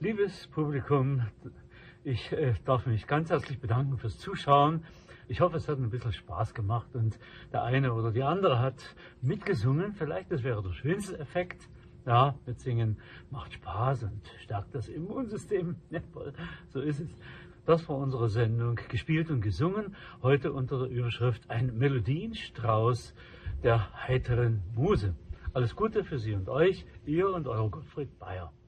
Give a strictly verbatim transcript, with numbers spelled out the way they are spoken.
Liebes Publikum, ich äh, darf mich ganz herzlich bedanken fürs Zuschauen. Ich hoffe, es hat ein bisschen Spaß gemacht und der eine oder die andere hat mitgesungen. Vielleicht, das wäre der schönste Effekt. Ja, mitsingen macht Spaß und stärkt das Immunsystem. Ja, so ist es. Das war unsere Sendung Gespielt und Gesungen. Heute unter der Überschrift Ein Melodienstrauß der heiteren Muse. Alles Gute für Sie und euch, ihr und euer Gottfried Bayer.